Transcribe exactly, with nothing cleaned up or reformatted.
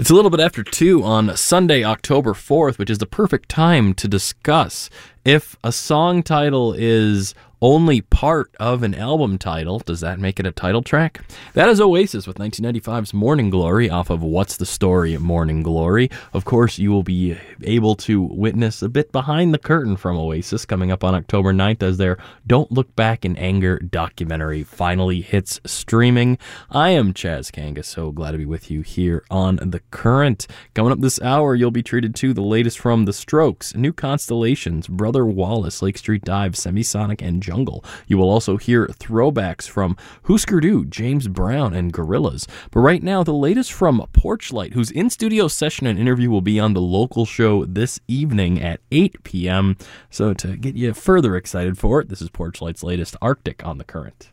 It's a little bit after two on Sunday, October fourth, which is the perfect time to discuss if a song title is only part of an album title, does that make it a title track? That is Oasis with nineteen ninety-five's Morning Glory off of What's the Story, Morning Glory. Of course, you will be able to witness a bit behind the curtain from Oasis coming up on October ninth as their Don't Look Back in Anger documentary finally hits streaming. I am Chaz Kangas, so glad to be with you here on The Current. Coming up this hour, you'll be treated to the latest from The Strokes, New Constellations, Brother Wallace, Lake Street Dive, Semisonic, and Jungle. You will also hear throwbacks from Husker Du, James Brown, and Gorillaz. But right now, the latest from Porchlight, whose in-studio session and interview will be on the local show this evening at eight p.m. So to get you further excited for it, this is Porchlight's latest Arctic on The Current.